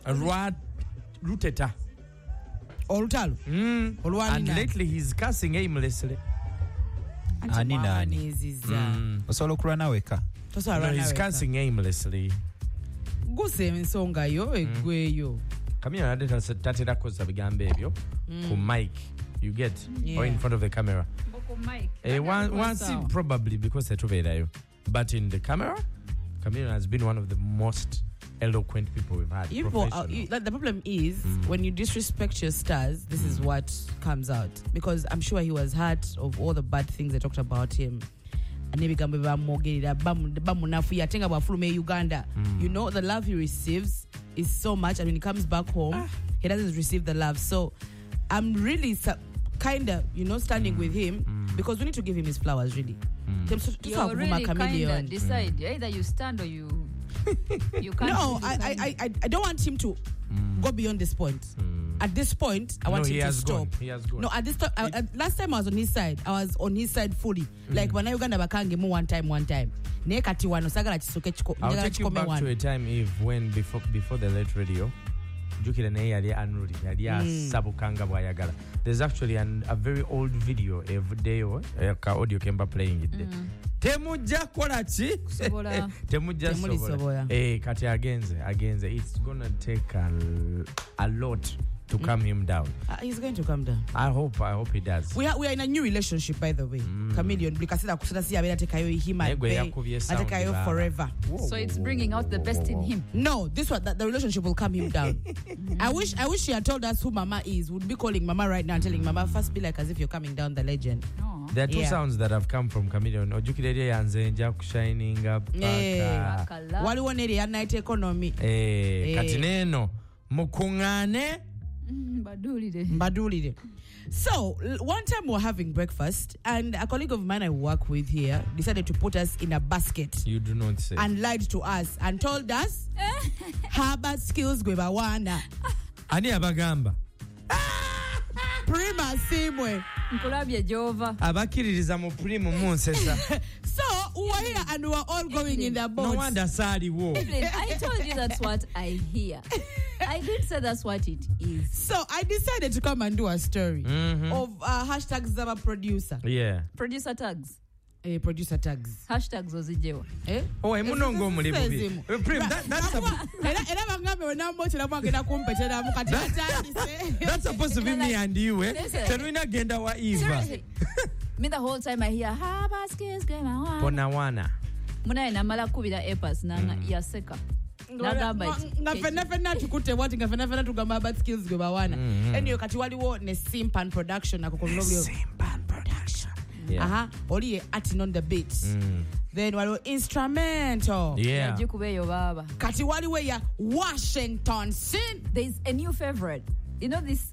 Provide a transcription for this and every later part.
Ruteta. Olutalo. And lately he's cursing aimlessly. Nani. Osolo kurana weka. No, he's cursing aimlessly. Guse ensonga yo egweyo. Kamina adeta tatera koza bigambe ebyo ku mic. You get or in front of the camera. Once probably because you. But in the camera, Camila has been one of the most eloquent people we've had. The problem is when you disrespect your stars, this is what comes out. Because I'm sure he was hurt of all the bad things they talked about him. Uganda. You know, the love he receives is so much, and when he comes back home, he doesn't receive the love. So I'm really kind of, standing with him because we need to give him his flowers, really. You're really kind of decide. Either you stand or you can't. No, I don't want him to go beyond this point. At this point, I want him to stop. He has gone. No, at this time, last time I was on his side. I was on his side fully. Like when I Uganda bakange mu one time. I'll take you back to a time, Eve, when before the late radio, there's actually a very old video every day audio kemba playing it. Temuja kwalachi temuja sobola kati agenze it's gonna take a lot to calm him down. He's going to calm down. I hope he does. We are in a new relationship, by the way. Chameleon, because forever. So it's bringing out the best in him. No, the relationship will calm him down. I wish she had told us who Mama is. We'd be calling Mama right now and telling Mama, first be like as if you're coming down the legend. There are two sounds that have come from Chameleon. Ojukidede yanzenja shining up. Waliwoneri ya night economy. Katineno mukungane. Badulide. So, one time we were having breakfast, and a colleague of mine I work with here decided to put us in a basket. You do not say. And lied to us and told us Harvard skills gwebawana. Ani abagamba. Prima simwe. Nkulabye Jova. Abakiririza mu primo munsesa. So, we were here and we were all going in their boats. No wonder Sally wo. I told you that's what I hear. I did say that's what it is. So I decided to come and do a story of hashtag Zaba producer. Yeah. Producer tags. Producer tags. Hashtags ozijewa. Oh, emunongo mulibubi. That's supposed to be me and you, eh? Terwina genda wa Eva. Me the whole time I hear Harvard skills gwebawana. Ponawana. Muna ina mala kubira epas na yaseka. Ngafena tukute what ngafena tugamba about skills gwebawana. Eniyo kati waliwo ne Simpan production akokolobyo. Simpan production. Oli acting on the beats. Then waliwo instrumental. Yeah. Jikubeyo baba. Kati waliwo ya Washington scene. There's a new favorite. You know this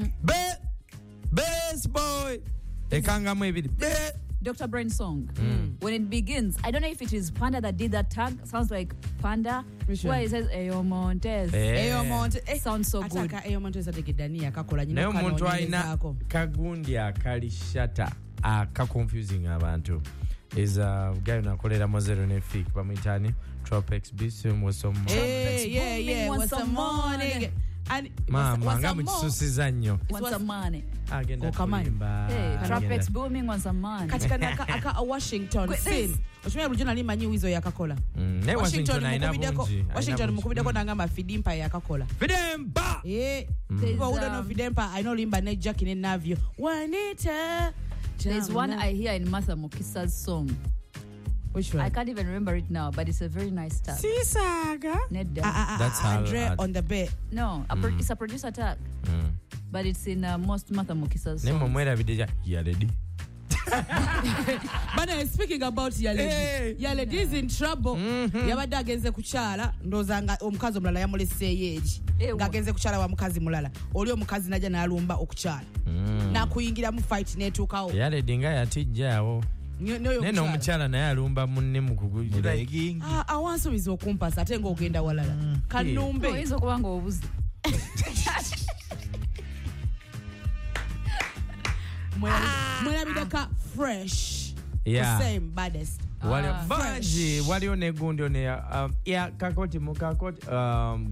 Bass boy. Ekanga mwebidi. Dr. Brain song. When it begins, I don't know if it is Panda that did that tag. Sounds like Panda. Where it says Ayo Montez. Ayo Montez. Sounds so good. Ataka Ayo Montez ategedania kakola nyina kano. Nayo muntu aina kagundi akalishata confusing abantu. Is a guy nakolera mozero nefik bamitani Tropex Bisum was some yeah was some morning. And mama ngamu chisusiza nnyo. Want some money. Agenda kulimba. Hey, Tropex booming want some money. Katika aka Washington scene. Oshimya bujuna lima nyi wizo yakakakola. Ne Washington aina bunji. Washington mukubidako nangamba Fidimpa yakakakola. Fidimpa. People who don't know Fidimpa, I know limba ne Jackie ne Navio. Wanita. There's one I hear in Martha Mukisa's song. Which one? I can't even remember it now, but it's a very nice tag. Sisaga. That's how Andre on the bed. No, it's a producer tag. But it's in most Martha Mukisa's songs. Nemo mwera videja Yaledi. But speaking about Yaledi, Yaledi is in trouble. Yabada agenze kuchala ndozanga omukazi omulala yamulese yeji. Ngagenze kuchala wa mukazi mulala. Oli omukazi naja na alumba okuchala. Na kuyingira mu fight netukawo. Yaledi nga yatijjawo. Neno omukyala naye alumba munne mukugulira awansuubiza okumpasa ate ng'ogenda walala kanumbe oyinza okuba ng'obuze mwerabideka fresh same baddest waliyo negundi one ya kakoti mukakoti